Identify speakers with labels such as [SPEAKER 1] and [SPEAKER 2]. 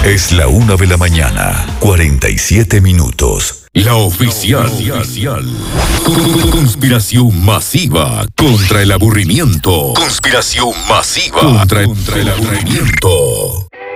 [SPEAKER 1] Es la 1 de la mañana, 47 minutos.
[SPEAKER 2] La oficial. Conspiración masiva contra el aburrimiento. Conspiración masiva contra el aburrimiento.